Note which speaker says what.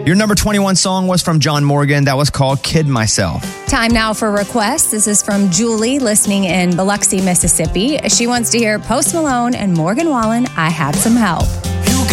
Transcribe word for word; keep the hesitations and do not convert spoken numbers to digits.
Speaker 1: Your number twenty-one song was from John Morgan. That was called Kid Myself.
Speaker 2: Time now for requests. This is from Julie, listening in Biloxi, Mississippi. She wants to hear Post Malone and Morgan Wallen, I Had Some Help.